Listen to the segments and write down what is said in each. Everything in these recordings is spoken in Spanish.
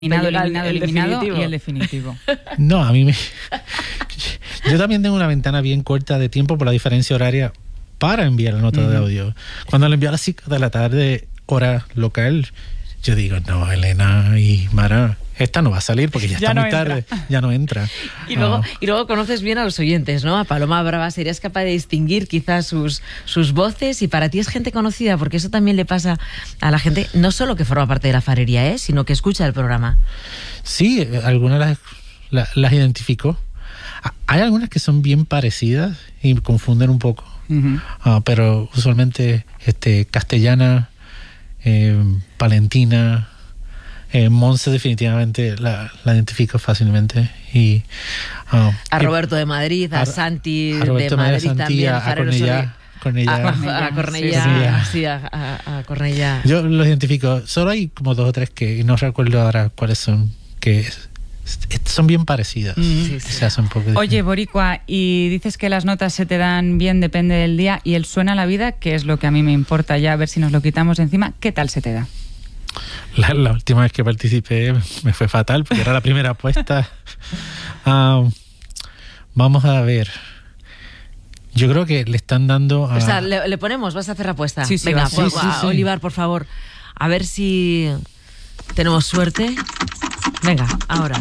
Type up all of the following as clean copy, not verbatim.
eliminado y el definitivo. No, a mí yo también tengo una ventana bien corta de tiempo por la diferencia horaria para enviar la nota de audio. Cuando la envío a las 5 de la tarde, hora local, yo digo, no, Elena y Mara, esta no va a salir porque ya está muy tarde, ya no entra. Y luego conoces bien a los oyentes, ¿no? A Paloma Brava serías capaz de distinguir quizás sus voces, y para ti es gente conocida, porque eso también le pasa a la gente, no solo que forma parte de la farería, sino que escucha el programa. Sí, algunas las identifico. Hay algunas que son bien parecidas y confunden un poco, pero usualmente castellana, palentina, Monse definitivamente la identifico fácilmente. Y a Roberto de Madrid, a Santi de Madrid también, a Cornellá. A Cornellá, sí, a Cornellá. Yo los identifico. Solo hay como 2 o 3 que no recuerdo ahora cuáles son, que son bien parecidas. Se hace un poco. Oye, Boricua, y dices que las notas se te dan bien, depende del día, y el suena a la vida, que es lo que a mí me importa ya, a ver si nos lo quitamos de encima. ¿Qué tal se te da? La última vez que participé me fue fatal porque era la primera apuesta. Vamos a ver. Yo creo que le están dando O sea, le ponemos, vas a hacer la apuesta. Sí, venga, sí. Olivar, por favor, a ver si tenemos suerte. Venga, ahora.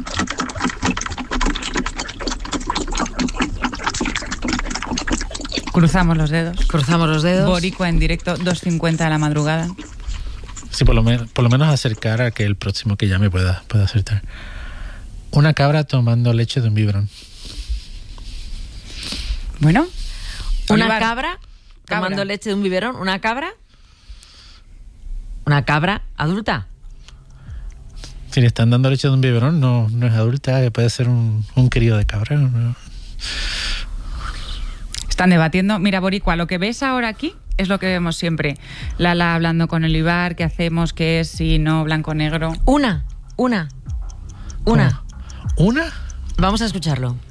Cruzamos los dedos. Boricua en directo, 2:50 de la madrugada. Sí, por lo menos acercar a que el próximo que llame pueda acertar. Una cabra tomando leche de un biberón. Bueno. Una cabra tomando leche de un biberón. ¿Una cabra? ¿Una cabra adulta? Si le están dando leche de un biberón, no es adulta, puede ser un crío de cabra. ¿No? Están debatiendo. Mira, Boricua, lo que ves ahora aquí es lo que vemos siempre. Lala hablando con Olivar, ¿qué hacemos? ¿Qué es? Si no, blanco-negro. Una. ¿Una? Vamos a escucharlo.